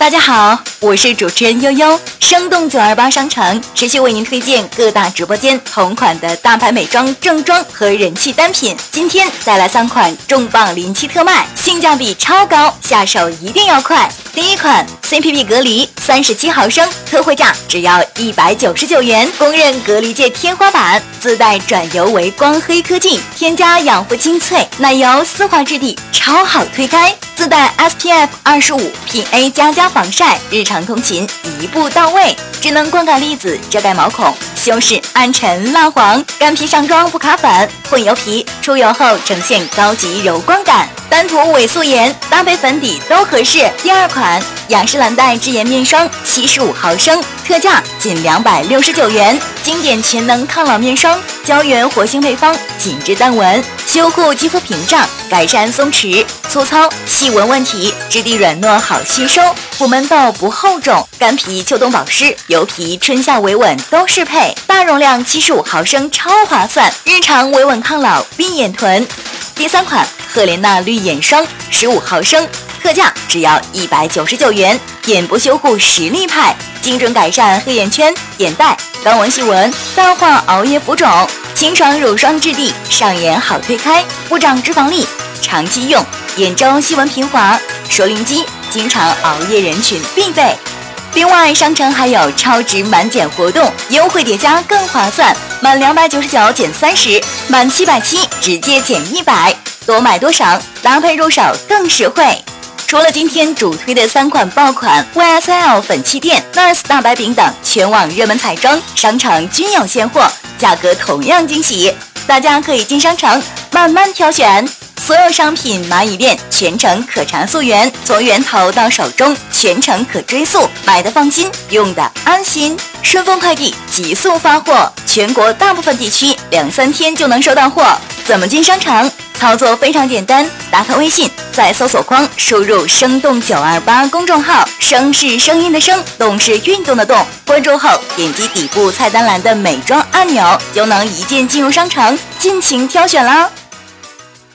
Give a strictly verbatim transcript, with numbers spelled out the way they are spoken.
大家好，我是主持人悠悠。生动九二八商城持续为您推荐各大直播间同款的大牌美妆、正装和人气单品。今天带来三款重磅临期特卖，性价比超高，下手一定要快。第一款 C P P 隔离三十七毫升，特惠价只要一百九十九元，公认隔离界天花板，自带转油为光黑科技，添加养肤精粹，奶油丝滑质地，超好推开。自带 S P F 二十五 P A 加加防晒，日常通勤一步到位。智能光感粒子遮盖毛孔，修饰暗沉蜡黄，干皮上妆不卡粉，混油皮出油后呈现高级柔光感，单涂伪素颜搭配粉底都合适。第二款雅诗兰黛智颜面霜七十五毫升，特价仅两百六十九元，经典全能抗老面霜，胶原活性配方，紧致淡纹，修护肌肤屏障，改善松弛、粗糙、细纹问题，质地软糯好吸收，不闷痘不厚肿，干皮秋冬保湿，油皮春夏维稳都适配。大容量七十五毫升超划算，日常维稳抗老闭眼臀。第三款赫莲娜绿眼霜十五毫升，特价只要一百九十九元，眼部修护实力派，精准改善黑眼圈、眼袋、高纹细纹，淡化熬夜浮肿，清爽乳霜质地，上眼好推开，不长脂肪粒，长期用，眼周细纹平滑，熟龄肌经常熬夜人群必备。另外，商城还有超值满减活动，优惠叠加更划算，满两百九十九减三十，满七百七直接减一百，多买多赏，搭配入手更实惠。除了今天主推的三款爆款 Y S L 粉气垫、N A R S 大白饼等全网热门彩妆，商城均有现货，价格同样惊喜，大家可以进商城慢慢挑选。所有商品蚂蚁链全程可查溯源，从源头到手中全程可追溯，买的放心，用的安心。顺丰快递急速发货，全国大部分地区两三天就能收到货。怎么进商城？操作非常简单，打开微信，在搜索框输入生动九二八公众号，声是声音的声，动是运动的动，关注后点击底部菜单栏的美妆按钮，就能一键进入商城，尽情挑选啦。